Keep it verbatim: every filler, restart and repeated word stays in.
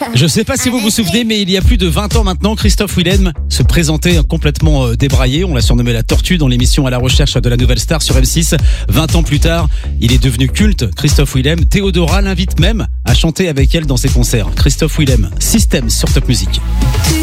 Je sais pas si vous vous souvenez, mais il y a plus de vingt ans maintenant, Christophe Willem se présentait complètement débraillé. On l'a surnommé la tortue dans l'émission À la recherche de la nouvelle star sur M six. vingt ans plus tard, il est devenu culte, Christophe Willem. Théodora l'invite même à chanter avec elle dans ses concerts. Christophe Willem, Système sur Top Music.